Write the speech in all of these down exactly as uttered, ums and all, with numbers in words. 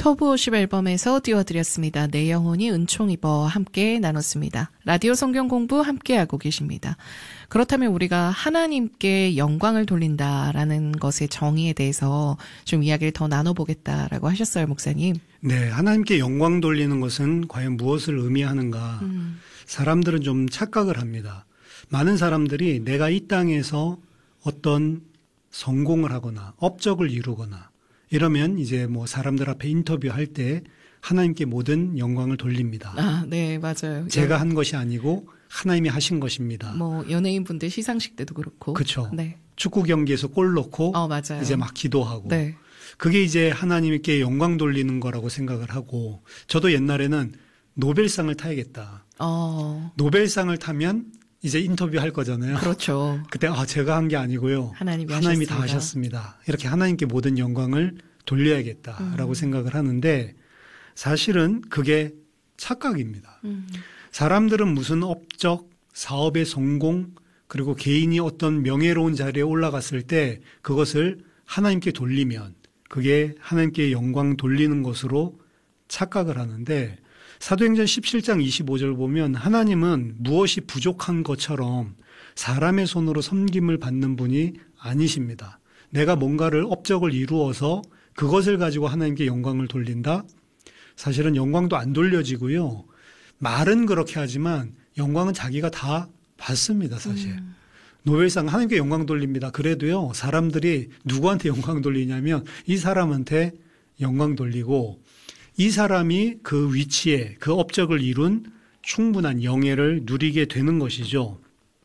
터보 오십 앨범에서 띄워드렸습니다. 내 영혼이 은총 입어 함께 나눴습니다. 라디오 성경 공부 함께하고 계십니다. 그렇다면 우리가 하나님께 영광을 돌린다라는 것의 정의에 대해서 좀 이야기를 더 나눠보겠다라고 하셨어요, 목사님. 네, 하나님께 영광 돌리는 것은 과연 무엇을 의미하는가. 음. 사람들은 좀 착각을 합니다. 많은 사람들이 내가 이 땅에서 어떤 성공을 하거나 업적을 이루거나 이러면 이제 뭐 사람들 앞에 인터뷰할 때 하나님께 모든 영광을 돌립니다. 아, 네, 맞아요. 제가 한 것이 아니고 하나님이 하신 것입니다. 뭐 연예인분들 시상식 때도 그렇고. 그렇죠. 네. 축구 경기에서 골 넣고 어, 맞아요. 이제 막 기도하고. 네. 그게 이제 하나님께 영광 돌리는 거라고 생각을 하고, 저도 옛날에는 노벨상을 타야겠다. 어. 노벨상을 타면 이제 인터뷰 할 거잖아요. 그렇죠. 그때 아 제가 한 게 아니고요. 하나님이, 하나님이 하셨습니다. 다 하셨습니다. 이렇게 하나님께 모든 영광을 돌려야겠다라고 음. 생각을 하는데 사실은 그게 착각입니다. 음. 사람들은 무슨 업적, 사업의 성공, 그리고 개인이 어떤 명예로운 자리에 올라갔을 때 그것을 하나님께 돌리면 그게 하나님께 영광 돌리는 것으로 착각을 하는데, 사도행전 십칠 장 이십오 절 보면 하나님은 무엇이 부족한 것처럼 사람의 손으로 섬김을 받는 분이 아니십니다. 내가 뭔가를 업적을 이루어서 그것을 가지고 하나님께 영광을 돌린다? 사실은 영광도 안 돌려지고요. 말은 그렇게 하지만 영광은 자기가 다 받습니다, 사실. 음. 노벨상 하나님께 영광 돌립니다. 그래도요, 사람들이 누구한테 영광 돌리냐면 이 사람한테 영광 돌리고, 이 사람이 그 위치에 그 업적을 이룬 충분한 영예를 누리게 되는 것이죠.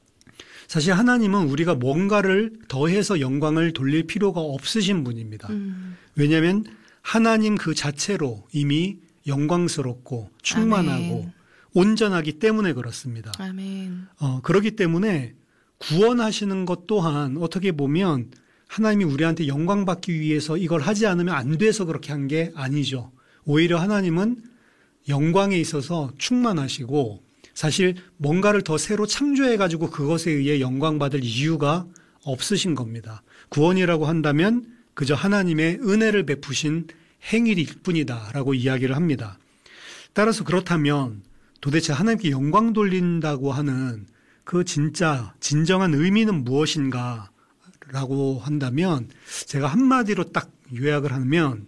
사실 하나님은 우리가 뭔가를 더해서 영광을 돌릴 필요가 없으신 분입니다. 음. 왜냐하면 하나님 그 자체로 이미 영광스럽고 충만하고 아멘. 온전하기 때문에 그렇습니다. 아멘. 어, 그렇기 때문에 구원하시는 것 또한 어떻게 보면 하나님이 우리한테 영광 받기 위해서 이걸 하지 않으면 안 돼서 그렇게 한 게 아니죠. 오히려 하나님은 영광에 있어서 충만하시고 사실 뭔가를 더 새로 창조해가지고 그것에 의해 영광받을 이유가 없으신 겁니다. 구원이라고 한다면 그저 하나님의 은혜를 베푸신 행위일 뿐이다라고 이야기를 합니다. 따라서 그렇다면 도대체 하나님께 영광 돌린다고 하는 그 진짜 진정한 의미는 무엇인가라고 한다면 제가 한마디로 딱 요약을 하면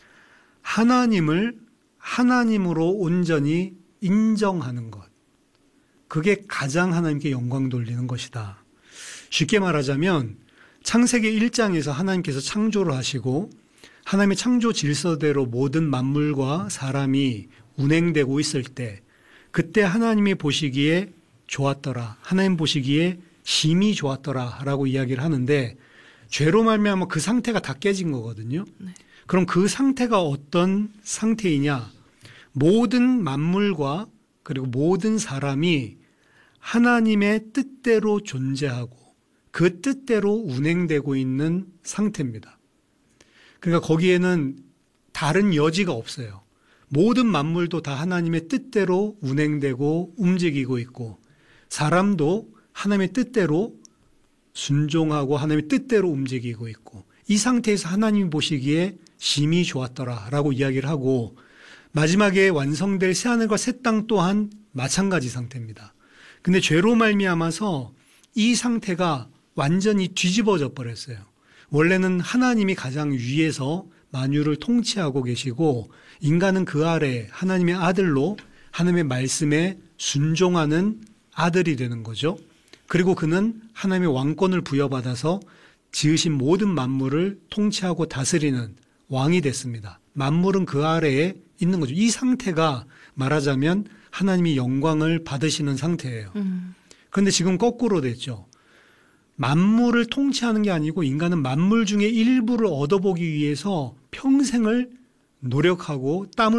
하나님을 하나님으로 온전히 인정하는 것. 그게 가장 하나님께 영광 돌리는 것이다. 쉽게 말하자면 창세기 일 장에서 하나님께서 창조를 하시고 하나님의 창조 질서대로 모든 만물과 사람이 운행되고 있을 때 그때 하나님이 보시기에 좋았더라. 하나님 보시기에 심히 좋았더라 라고 이야기를 하는데 죄로 말미암아 그 상태가 다 깨진 거거든요. 네. 그럼 그 상태가 어떤 상태이냐? 모든 만물과 그리고 모든 사람이 하나님의 뜻대로 존재하고 그 뜻대로 운행되고 있는 상태입니다. 그러니까 거기에는 다른 여지가 없어요. 모든 만물도 다 하나님의 뜻대로 운행되고 움직이고 있고 사람도 하나님의 뜻대로 순종하고 하나님의 뜻대로 움직이고 있고 이 상태에서 하나님이 보시기에 심히 좋았더라라고 이야기를 하고 마지막에 완성될 새하늘과 새 땅 또한 마찬가지 상태입니다. 근데 죄로 말미암아서 이 상태가 완전히 뒤집어져 버렸어요. 원래는 하나님이 가장 위에서 만유를 통치하고 계시고 인간은 그 아래 하나님의 아들로 하나님의 말씀에 순종하는 아들이 되는 거죠. 그리고 그는 하나님의 왕권을 부여받아서 지으신 모든 만물을 통치하고 다스리는 왕이 됐습니다. 만물은 그 아래에 있는 거죠. 이 상태가 말하자면 하나님이 영광을 받으시는 상태예요. 음. 그런데 지금 거꾸로 됐죠. 만물을 통치하는 게 아니고 인간은 만물 중에 일부를 얻어보기 위해서 평생을 노력하고 땀을